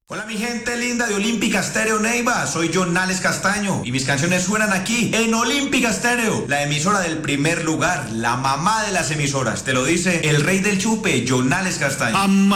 Hola mi gente linda de Olímpica Estéreo Neiva, soy Jonales Castaño y mis canciones suenan aquí en Olímpica Estéreo, la emisora del primer lugar, la mamá de las emisoras, te lo dice el rey del chupe, Jonales Castaño.